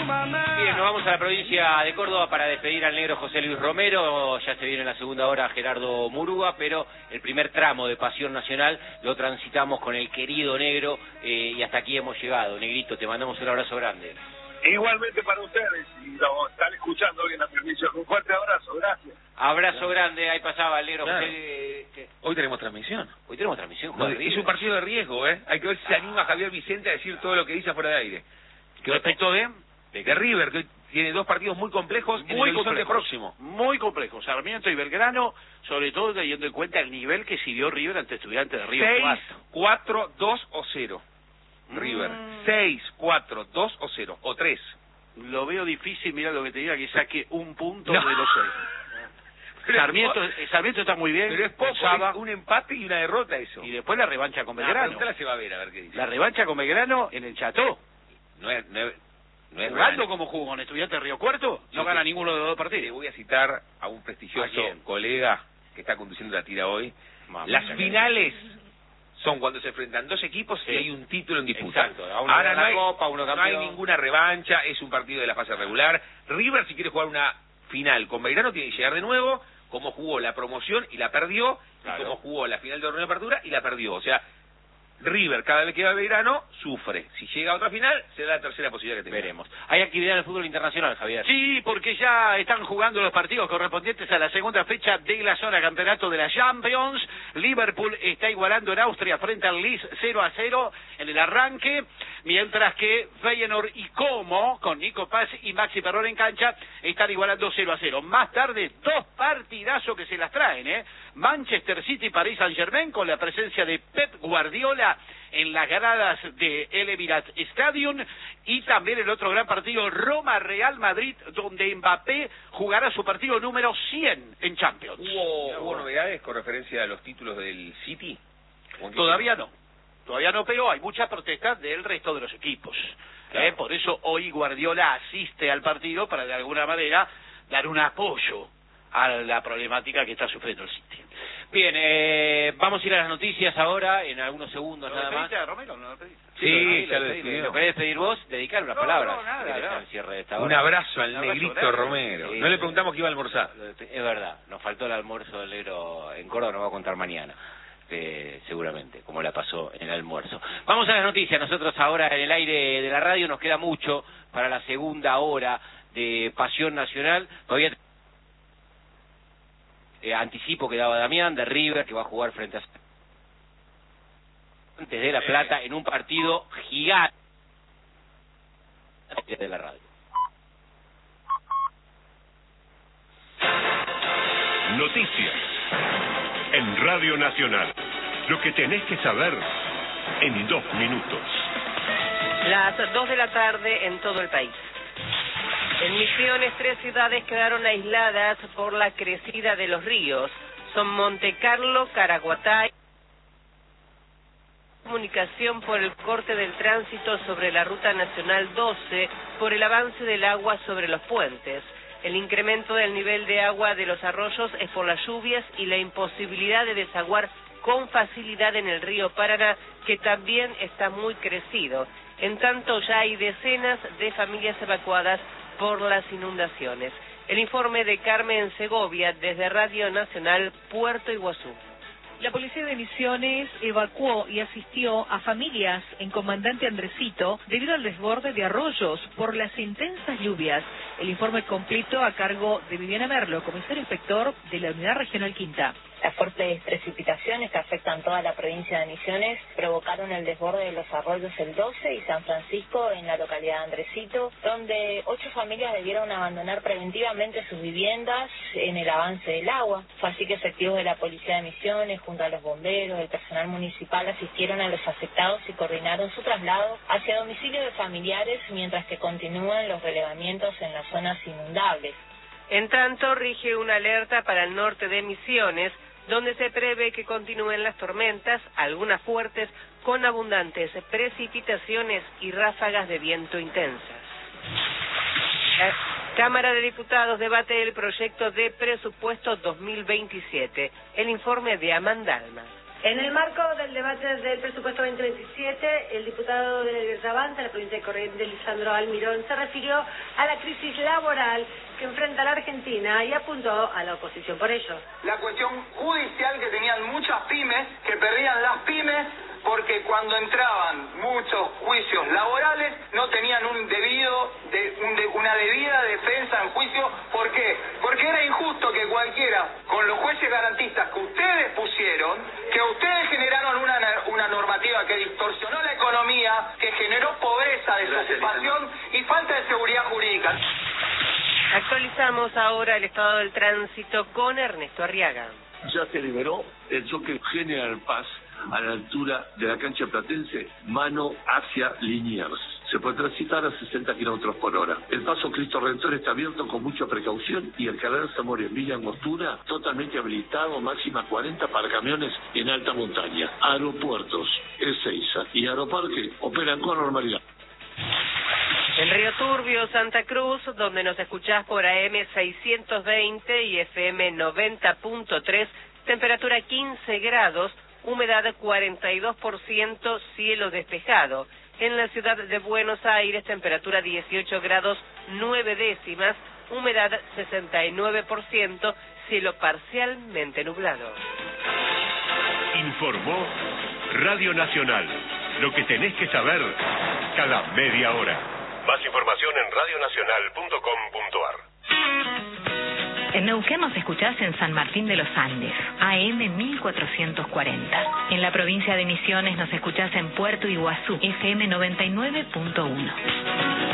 Bien, nos vamos a la provincia de Córdoba para despedir al negro José Luis Romero. Ya se viene en la segunda hora Gerardo Murúa, pero el primer tramo de Pasión Nacional lo transitamos con el querido negro y hasta aquí hemos llegado. Negrito, te mandamos un abrazo grande. Igualmente para ustedes, y lo están escuchando hoy en la transmisión. Un fuerte abrazo, gracias. Abrazo grande, ahí pasaba el negro claro. José. Hoy tenemos transmisión. Hoy tenemos transmisión. No, es un partido de riesgo, ¿eh? Hay que ver si se anima Javier Vicente a decir todo lo que dice fuera de aire. Respecto de River, que tiene dos partidos muy complejos en el horizonte próximo. Muy complejos. Sarmiento y Belgrano, sobre todo teniendo en cuenta el nivel que siguió River ante Estudiantes de River. 6-4, 2 o 0. River. 6-4, 2 o 0. O 3. Lo veo difícil, mira lo que te diga, que saque un punto no. de los 6. Sarmiento está muy bien. Pero es poco, es un empate y una derrota eso. Y después la revancha con Belgrano. La se va a ver qué dice. La revancha con Belgrano en el Cható. No es jugando como jugó con Estudiantes de Río Cuarto, no gana ninguno de los dos partidos. Le voy a citar a un prestigioso colega que está conduciendo la tira hoy. Las finales son cuando se enfrentan dos equipos y hay un título en disputa. Exacto. Ahora no hay, Copa, uno campeón. No hay ninguna revancha, es un partido de la fase regular. River, si quiere jugar una final con Belgrano, tiene que llegar de nuevo, como jugó la promoción y la perdió, y como jugó la final del torneo de apertura y la perdió. O sea, River, cada vez que va a Belgrano, sufre. Si llega a otra final, será la tercera posibilidad que tenga. Veremos. ¿Hay actividad en el fútbol internacional, Javier? Sí, porque ya están jugando los partidos correspondientes a la segunda fecha de la zona campeonato de la Champions. Liverpool está igualando en Austria frente al Leeds 0-0 en el arranque, mientras que Feyenoord y Como, con Nico Paz y Maxi Perrón en cancha, están igualando 0-0. Más tarde, dos partidazos que se las traen, Manchester City y Paris Saint-Germain, con la presencia de Pep Guardiola en las gradas de El Emirates Stadium, y también el otro gran partido Roma-Real Madrid, donde Mbappé jugará su partido número 100 en Champions. ¿Hubo novedades con referencia a los títulos del City? Todavía no, pero hay muchas protestas del resto de los equipos. Claro. Por eso hoy Guardiola asiste al partido para de alguna manera dar un apoyo a la problemática que está sufriendo el City. Bien, vamos a ir a las noticias ahora, en algunos segundos nada más. Romero, ¿no lo pediste? Sí, ya lo decidí. ¿Lo querés pedir vos? Dedicar unas palabras. Nada. Al cierre de esta hora. Un abrazo al negrito Romero. Sí, no le preguntamos qué iba a almorzar. Es verdad, nos faltó el almuerzo del negro en Córdoba, nos va a contar mañana. Seguramente, como la pasó en el almuerzo. Vamos a las noticias. Nosotros ahora en el aire de la radio nos queda mucho para la segunda hora de Pasión Nacional. Todavía anticipo que daba Damián de River, que va a jugar frente a antes de La Plata en un partido gigante de la radio. Noticias en Radio Nacional. Lo que tenés que saber en 2 minutos. Las 2 de la tarde en todo el país. En Misiones, 3 ciudades quedaron aisladas por la crecida de los ríos. Son Montecarlo, Caraguatá. Comunicación por el corte del tránsito sobre la Ruta Nacional 12 por el avance del agua sobre los puentes. El incremento del nivel de agua de los arroyos es por las lluvias y la imposibilidad de desaguar con facilidad en el río Paraná, que también está muy crecido. En tanto, ya hay decenas de familias evacuadas por las inundaciones. El informe de Carmen Segovia desde Radio Nacional Puerto Iguazú. La policía de Misiones evacuó y asistió a familias en Comandante Andresito debido al desborde de arroyos por las intensas lluvias. El informe completo a cargo de Viviana Merlo, comisario inspector de la Unidad Regional Quinta. Las fuertes precipitaciones que afectan toda la provincia de Misiones provocaron el desborde de los arroyos El 12 y San Francisco en la localidad de Andresito, donde 8 familias debieron abandonar preventivamente sus viviendas en el avance del agua. Fue así que efectivos de la policía de Misiones, junto a los bomberos, el personal municipal, asistieron a los afectados y coordinaron su traslado hacia domicilio de familiares, mientras que continúan los relevamientos en las zonas inundables. En tanto, rige una alerta para el norte de Misiones, donde se prevé que continúen las tormentas, algunas fuertes, con abundantes precipitaciones y ráfagas de viento intensas. La Cámara de Diputados debate el proyecto de presupuesto 2027. El informe de Amanda Alma. En el marco del debate del presupuesto 2027, el diputado de Avanza, la provincia de Corrientes, Lisandro Almirón, se refirió a la crisis laboral que enfrenta la Argentina y apuntó a la oposición por ello. La cuestión judicial que tenían muchas pymes, que perdían las pymes, porque cuando entraban muchos juicios laborales no tenían una debida defensa en juicio. ¿Por qué? Porque era injusto que cualquiera, con los jueces garantistas que ustedes pusieron, que ustedes generaron una normativa que distorsionó la economía, que generó pobreza, desocupación y falta de seguridad jurídica. Actualizamos ahora el estado del tránsito con Ernesto Arriaga. Ya se liberó el choque General Paz a la altura de la cancha platense, mano hacia Liniers. Se puede transitar a 60 kilómetros por hora. El paso Cristo Redentor está abierto con mucha precaución y el Canal Zamora en Villa Angostura totalmente habilitado, máxima 40 para camiones en alta montaña. Aeropuertos, Ezeiza y Aeroparque operan con normalidad. En Río Turbio, Santa Cruz, donde nos escuchás por AM 620 y FM 90.3, temperatura 15 grados, humedad 42%, cielo despejado. En la ciudad de Buenos Aires, temperatura 18 grados 9 décimas, humedad 69%, cielo parcialmente nublado. Informó Radio Nacional. Lo que tenés que saber cada media hora. Más información en radionacional.com.ar. En Neuquén nos escuchás en San Martín de los Andes, AM 1440. En la provincia de Misiones nos escuchás en Puerto Iguazú, FM 99.1.